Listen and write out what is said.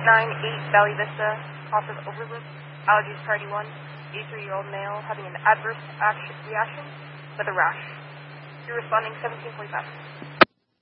898 Valley Vista, off of Overlook, allergies priority 1, 83-year-old male having an adverse reaction with a rash. You're responding 1745.